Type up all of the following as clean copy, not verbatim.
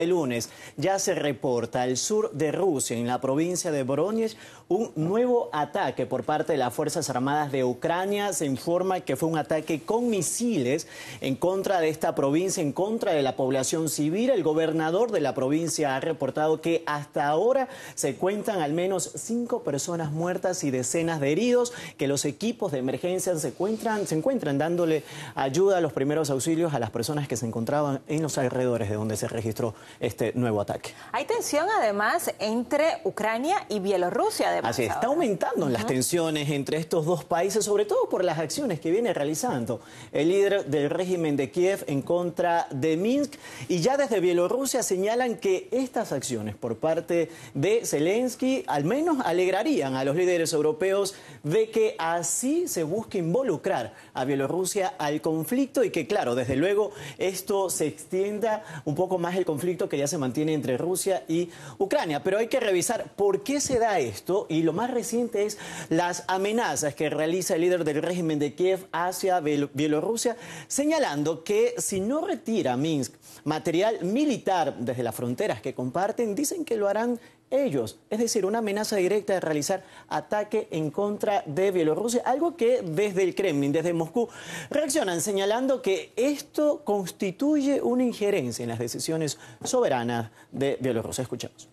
El lunes ya se reporta al sur de Rusia, en la provincia de Voronezh, un nuevo ataque por parte de las Fuerzas Armadas de Ucrania. Se informa que fue un ataque con misiles en contra de esta provincia, en contra de la población civil. El gobernador de la provincia ha reportado que hasta ahora se cuentan al menos 5 personas muertas y decenas de heridos, que los equipos de emergencia se encuentran dándole ayuda a los primeros auxilios a las personas que se encontraban en los alrededores de donde se registró este nuevo ataque. Hay tensión además entre Ucrania y Bielorrusia. Así está aumentando las tensiones entre estos dos países, sobre todo por las acciones que viene realizando el líder del régimen de Kiev en contra de Minsk. Y ya desde Bielorrusia señalan que estas acciones por parte de Zelensky al menos alegrarían a los líderes europeos de que así se busque involucrar a Bielorrusia al conflicto y que, claro, desde luego esto se extienda un poco más el conflicto que ya se mantiene entre Rusia y Ucrania. Pero hay que revisar por qué se da esto, y lo más reciente es las amenazas que realiza el líder del régimen de Kiev hacia Bielorrusia, señalando que si no retira Minsk material militar desde las fronteras que comparten, dicen que lo harán ellos. Es decir, una amenaza directa de realizar ataque en contra de Bielorrusia, algo que desde el Kremlin, desde Moscú, reaccionan señalando que esto constituye una injerencia en las decisiones soberanas de Bielorrusia. Escuchamos.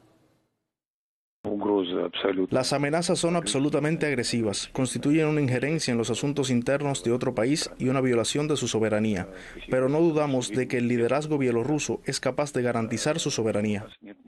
Las amenazas son absolutamente agresivas, constituyen una injerencia en los asuntos internos de otro país y una violación de su soberanía, pero no dudamos de que el liderazgo bielorruso es capaz de garantizar su soberanía.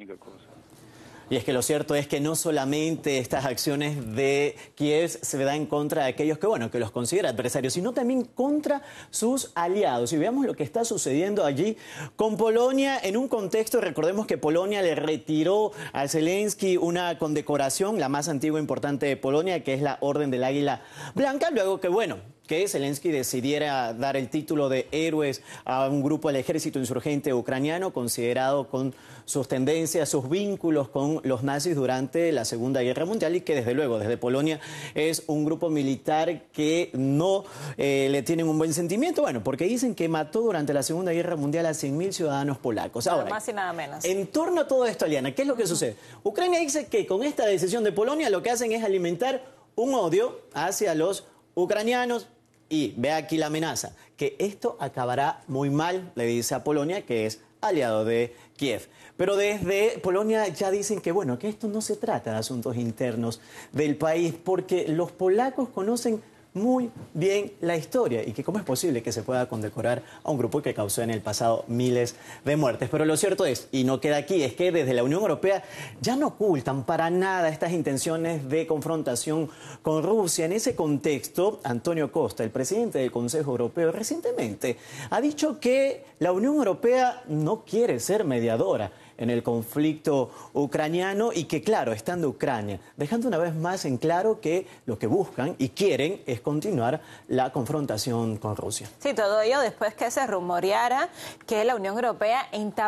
Y es que lo cierto es que no solamente estas acciones de Kiev se dan en contra de aquellos que los considera adversarios, sino también contra sus aliados. Y veamos lo que está sucediendo allí con Polonia en un contexto. Recordemos que Polonia le retiró a Zelensky una condecoración, la más antigua e importante de Polonia, que es la Orden del Águila Blanca, luego que Zelensky decidiera dar el título de héroes a un grupo del ejército insurgente ucraniano considerado con sus tendencias, sus vínculos con los nazis durante la Segunda Guerra Mundial, y que desde luego desde Polonia es un grupo militar que no le tienen un buen sentimiento, porque dicen que mató durante la Segunda Guerra Mundial a 100.000 ciudadanos polacos. Ahora, nada más y nada menos. En torno a todo esto, Aliana, ¿qué es lo que sucede? Ucrania dice que con esta decisión de Polonia lo que hacen es alimentar un odio hacia los ucranianos. Y ve aquí la amenaza, que esto acabará muy mal, le dice a Polonia, que es aliado de Kiev. Pero desde Polonia ya dicen que que esto no se trata de asuntos internos del país, porque los polacos conocen muy bien la historia y que cómo es posible que se pueda condecorar a un grupo que causó en el pasado miles de muertes. Pero lo cierto es, y no queda aquí, es que desde la Unión Europea ya no ocultan para nada estas intenciones de confrontación con Rusia. En ese contexto, Antonio Costa, el presidente del Consejo Europeo, recientemente ha dicho que la Unión Europea no quiere ser mediadora en el conflicto ucraniano y que, claro, estando Ucrania, dejando una vez más en claro que lo que buscan y quieren es continuar la confrontación con Rusia. Sí, todo ello después que se rumoreara que la Unión Europea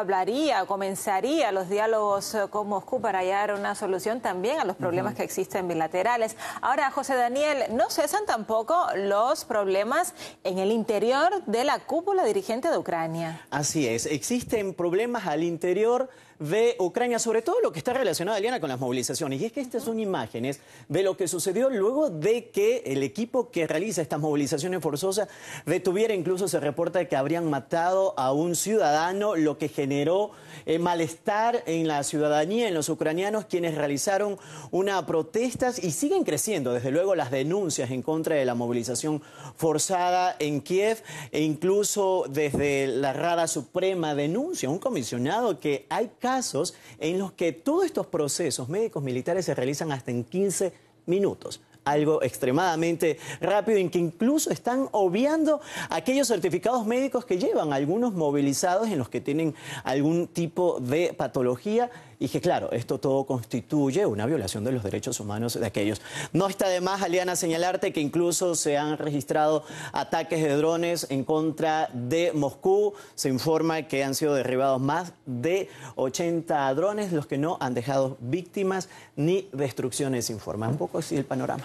comenzaría los diálogos con Moscú para hallar una solución también a los problemas que existen bilaterales. Ahora, José Daniel, no cesan tampoco los problemas en el interior de la cúpula dirigente de Ucrania. Así es, existen problemas al interior de Ucrania, sobre todo lo que está relacionado, Aliana, con las movilizaciones. Y es que estas son imágenes de lo que sucedió luego de que el equipo que realiza estas movilizaciones forzosas detuviera, incluso se reporta que habrían matado a un ciudadano, lo que generó malestar en la ciudadanía, en los ucranianos, quienes realizaron una protesta, y siguen creciendo, desde luego, las denuncias en contra de la movilización forzada en Kiev, e incluso desde la Rada Suprema denuncia un comisionado que hay casos en los que todos estos procesos médicos militares se realizan hasta en 15 minutos. Algo extremadamente rápido, en que incluso están obviando aquellos certificados médicos que llevan algunos movilizados en los que tienen algún tipo de patología, y que, claro, esto todo constituye una violación de los derechos humanos de aquellos. No está de más, Aliana, señalarte que incluso se han registrado ataques de drones en contra de Moscú. Se informa que han sido derribados más de 80 drones, los que no han dejado víctimas ni destrucciones, se informa. Un poco así el panorama.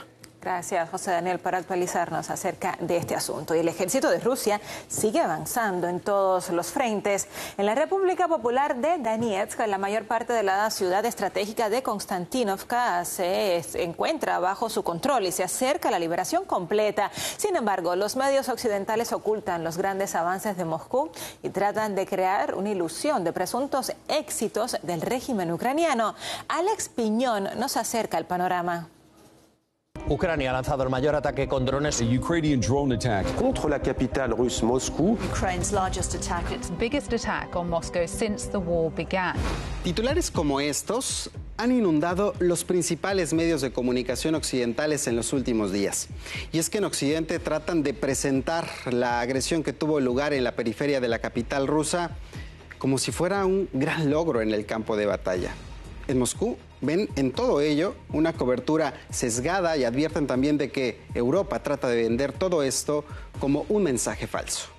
Gracias, José Daniel, por actualizarnos acerca de este asunto. Y el ejército de Rusia sigue avanzando en todos los frentes. En la República Popular de Donetsk, la mayor parte de la ciudad estratégica de Konstantinovka se encuentra bajo su control y se acerca a la liberación completa. Sin embargo, los medios occidentales ocultan los grandes avances de Moscú y tratan de crear una ilusión de presuntos éxitos del régimen ucraniano. Alex Piñón nos acerca al panorama. Ucrania ha lanzado el mayor ataque con drones. A Ukrainian drone attack contre la capitale russe Moscou. Ukraine's largest attack, its biggest attack on Moscow since the war began. Titulares como estos han inundado los principales medios de comunicación occidentales en los últimos días. Y es que en Occidente tratan de presentar la agresión que tuvo lugar en la periferia de la capital rusa como si fuera un gran logro en el campo de batalla. En Moscú ven en todo ello una cobertura sesgada y advierten también de que Europa trata de vender todo esto como un mensaje falso.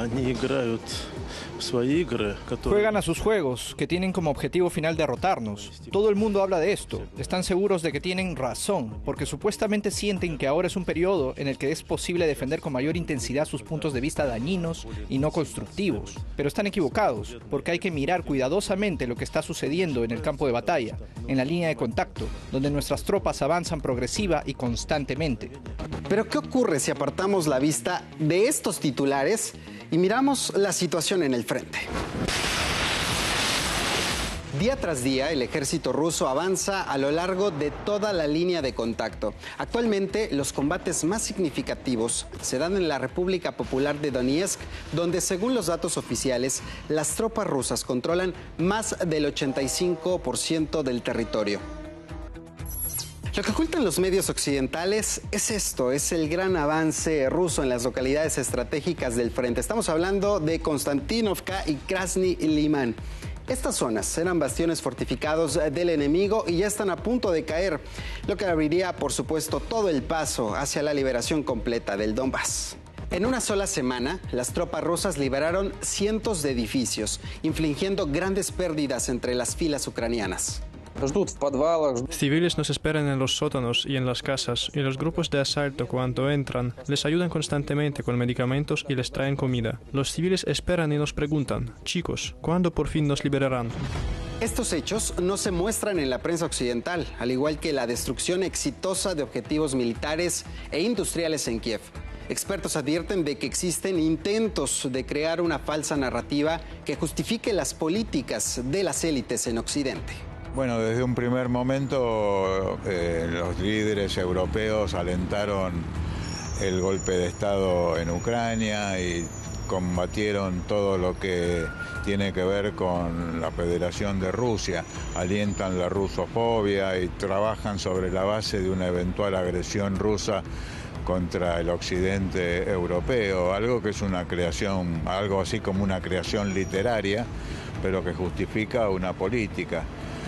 Juegan a sus juegos, que tienen como objetivo final derrotarnos. Todo el mundo habla de esto. Están seguros de que tienen razón, porque supuestamente sienten que ahora es un periodo en el que es posible defender con mayor intensidad sus puntos de vista dañinos y no constructivos. Pero están equivocados, porque hay que mirar cuidadosamente lo que está sucediendo en el campo de batalla, en la línea de contacto, donde nuestras tropas avanzan progresiva y constantemente. Pero ¿qué ocurre si apartamos la vista de estos titulares y miramos la situación en el frente? Día tras día, el ejército ruso avanza a lo largo de toda la línea de contacto. Actualmente, los combates más significativos se dan en la República Popular de Donetsk, donde, según los datos oficiales, las tropas rusas controlan más del 85% del territorio. Lo que ocultan los medios occidentales es esto, es el gran avance ruso en las localidades estratégicas del frente. Estamos hablando de Konstantinovka y Krasny Liman. Estas zonas eran bastiones fortificados del enemigo y ya están a punto de caer, lo que abriría, por supuesto, todo el paso hacia la liberación completa del Donbass. En una sola semana, las tropas rusas liberaron cientos de edificios, infligiendo grandes pérdidas entre las filas ucranianas. Civiles nos esperan en los sótanos y en las casas, y los grupos de asalto, cuando entran, les ayudan constantemente con medicamentos y les traen comida. Los civiles esperan y nos preguntan: chicos, ¿cuándo por fin nos liberarán? Estos hechos no se muestran en la prensa occidental, al igual que la destrucción exitosa de objetivos militares e industriales en Kiev. Expertos advierten de que existen intentos de crear una falsa narrativa que justifique las políticas de las élites en Occidente. Bueno, desde un primer momento los líderes europeos alentaron el golpe de Estado en Ucrania y combatieron todo lo que tiene que ver con la Federación de Rusia, alientan la rusofobia y trabajan sobre la base de una eventual agresión rusa contra el occidente europeo, algo que es una creación, algo así como una creación literaria, pero que justifica una política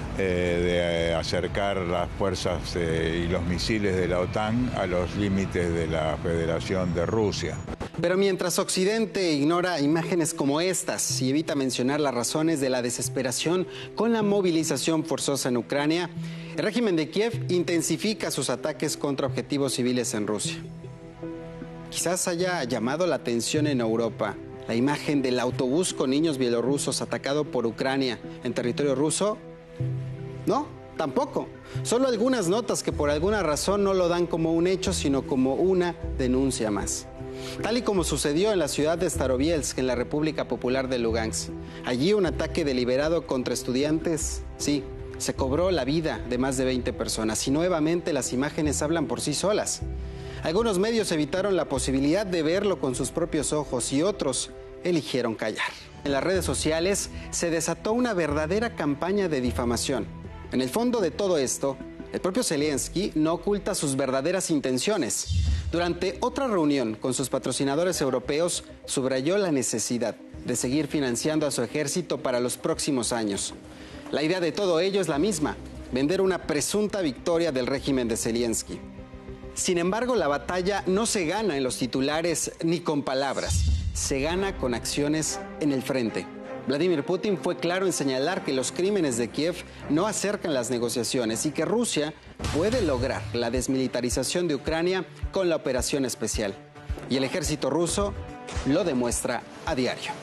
de acercar las fuerzas y los misiles de la OTAN a los límites de la Federación de Rusia. Pero mientras Occidente ignora imágenes como estas y evita mencionar las razones de la desesperación con la movilización forzosa en Ucrania, el régimen de Kiev intensifica sus ataques contra objetivos civiles en Rusia. Quizás haya llamado la atención en Europa la imagen del autobús con niños bielorrusos atacado por Ucrania en territorio ruso. No, tampoco. Solo algunas notas que por alguna razón no lo dan como un hecho, sino como una denuncia más. Tal y como sucedió en la ciudad de Starobielsk, en la República Popular de Lugansk. Allí un ataque deliberado contra estudiantes, sí, se cobró la vida de más de 20 personas y nuevamente las imágenes hablan por sí solas. Algunos medios evitaron la posibilidad de verlo con sus propios ojos y otros eligieron callar. En las redes sociales se desató una verdadera campaña de difamación. En el fondo de todo esto, el propio Zelensky no oculta sus verdaderas intenciones. Durante otra reunión con sus patrocinadores europeos, subrayó la necesidad de seguir financiando a su ejército para los próximos años. La idea de todo ello es la misma: vender una presunta victoria del régimen de Zelensky. Sin embargo, la batalla no se gana en los titulares ni con palabras, se gana con acciones en el frente. Vladimir Putin fue claro en señalar que los crímenes de Kiev no acercan las negociaciones y que Rusia puede lograr la desmilitarización de Ucrania con la operación especial. Y el ejército ruso lo demuestra a diario.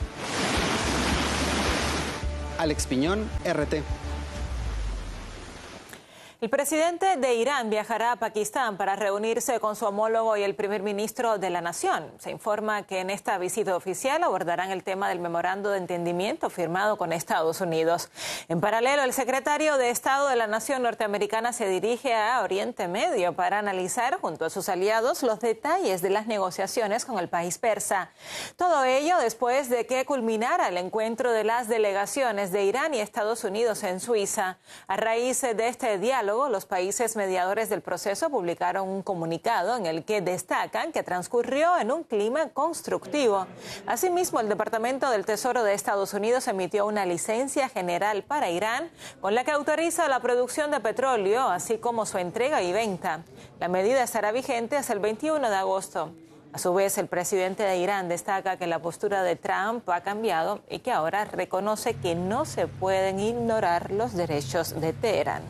Alex Piñón, RT. El presidente de Irán viajará a Pakistán para reunirse con su homólogo y el primer ministro de la nación. Se informa que en esta visita oficial abordarán el tema del memorando de entendimiento firmado con Estados Unidos. En paralelo, el secretario de Estado de la nación norteamericana se dirige a Oriente Medio para analizar junto a sus aliados los detalles de las negociaciones con el país persa. Todo ello después de que culminara el encuentro de las delegaciones de Irán y Estados Unidos en Suiza. A raíz de este diálogo, los países mediadores del proceso publicaron un comunicado en el que destacan que transcurrió en un clima constructivo. Asimismo, el Departamento del Tesoro de Estados Unidos emitió una licencia general para Irán con la que autoriza la producción de petróleo, así como su entrega y venta. La medida estará vigente hasta el 21 de agosto. A su vez, el presidente de Irán destaca que la postura de Trump ha cambiado y que ahora reconoce que no se pueden ignorar los derechos de Teherán.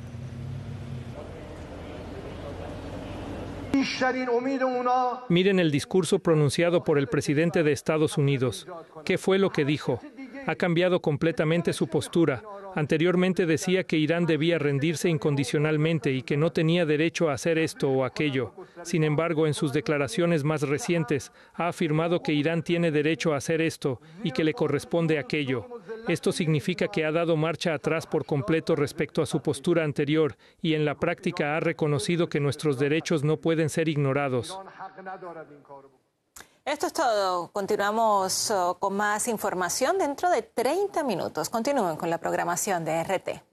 Miren el discurso pronunciado por el presidente de Estados Unidos. ¿Qué fue lo que dijo? Ha cambiado completamente su postura. Anteriormente decía que Irán debía rendirse incondicionalmente y que no tenía derecho a hacer esto o aquello. Sin embargo, en sus declaraciones más recientes, ha afirmado que Irán tiene derecho a hacer esto y que le corresponde aquello. Esto significa que ha dado marcha atrás por completo respecto a su postura anterior y en la práctica ha reconocido que nuestros derechos no pueden ser ignorados. Esto es todo. Continuamos con más información dentro de 30 minutos. Continúen con la programación de RT.